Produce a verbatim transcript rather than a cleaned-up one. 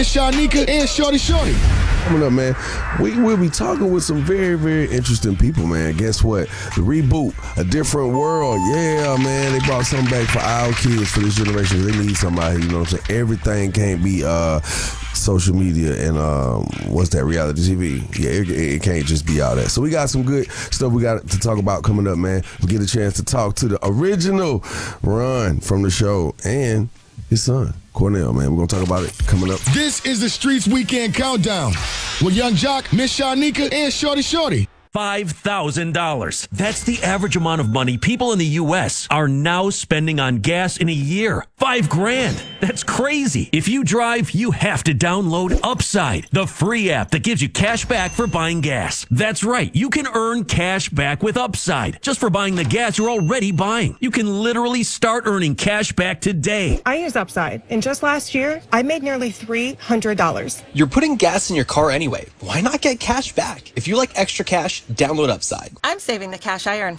Shanika and Shorty Shorty. Coming up, man, we will be talking with some very, very interesting people, man. Guess what? The reboot, A Different World. Yeah, man, they brought something back for our kids, for this generation. They need somebody, you know what I'm saying? Everything can't be uh, social media and um, what's that, reality T V. Yeah, it, it can't just be all that. So we got some good stuff we got to talk about coming up, man. We get a chance to talk to the original Ron from the show and his son, Cornell, man. We're going to talk about it coming up. This is the Streets Weekend Countdown with Young Jock, Miss Shanika, and Shorty Shorty. five thousand dollars. That's the average amount of money people in the U S are now spending on gas in a year. Five grand. That's crazy. If you drive, you have to download Upside, the free app that gives you cash back for buying gas. That's right. You can earn cash back with Upside just for buying the gas you're already buying. You can literally start earning cash back today. I use Upside, and just last year, I made nearly three hundred dollars. You're putting gas in your car anyway. Why not get cash back? If you like extra cash, download Upside. I'm saving the cash I earn